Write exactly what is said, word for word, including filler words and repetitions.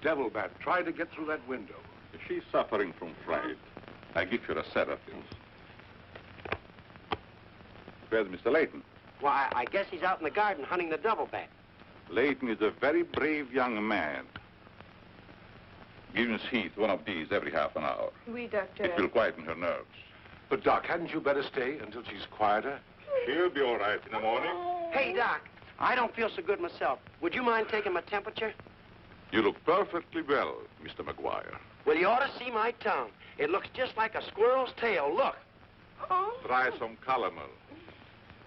devil bat tried to get through that window. She's suffering from fright. I give her a sedative. Where's Mister Layton? Why, I guess he's out in the garden hunting the double bat. Layton is a very brave young man. Give Miss Heath one of these every half an hour. Oui, Doctor. It will quieten her nerves. But, Doc, hadn't you better stay until she's quieter? She'll be all right in the morning. Hey, Doc, I don't feel so good myself. Would you mind taking my temperature? You look perfectly well, Mister McGuire. Well, you ought to see my tongue. It looks just like a squirrel's tail. Look. Oh. Try some calomel.